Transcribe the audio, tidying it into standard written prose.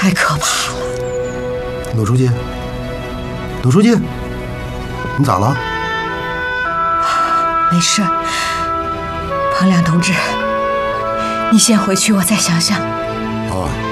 太可怕了。 鲁书记，鲁书记，你咋了？ 没事，彭亮同志，你先回去，我再想想。 哦。